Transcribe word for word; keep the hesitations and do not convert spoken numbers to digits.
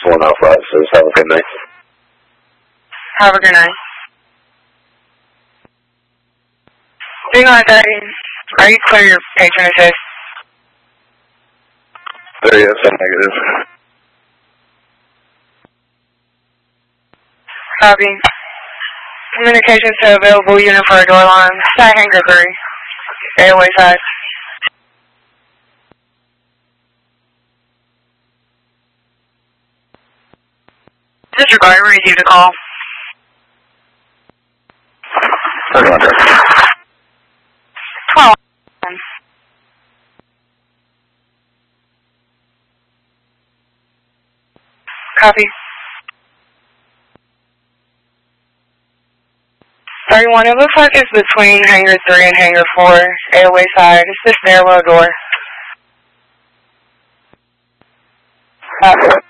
one off right, so have a good night. Have a good night. three nine thirty, are you clear your patron assist? There, yes, I'm negative. Copy. Communications to available unit for a door line. Side hangar three. Airway side. Disregard, received a call. Roger. twelve. Copy. thirty-one, it looks like it's between hangar three and hangar four, airway side. It's the stairwell door. Copy.